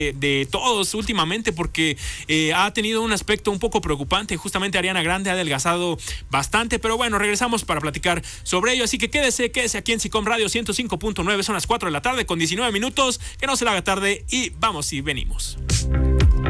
de todos últimamente, porque ha tenido un aspecto un poco preocupante. Justamente Ariana Grande ha adelgazado bastante, pero bueno, regresamos para platicar sobre ello, así que quédese aquí en SICOM Radio 105.9, son las 4 de la tarde con 19 minutos, que no se le haga tarde y vamos y venimos.